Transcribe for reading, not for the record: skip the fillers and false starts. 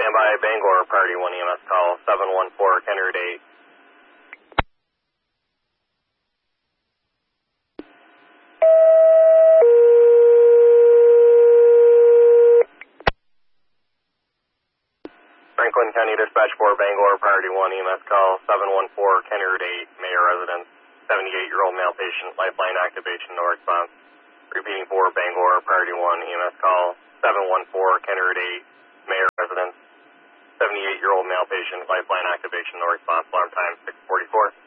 Standby Bangor, Priority 1 EMS call 714 Kenneard 8. Franklin County Dispatch 4 Bangor, Priority 1 EMS call 714 Kenneard 8, Mayor Residence, 78-year-old male patient, lifeline activation, no response. Repeating for Bangor, Priority 1 EMS call 714 Kenneard 8, Mayor Residence, 78-year-old male patient, lifeline activation, no response, alarm time 6:44.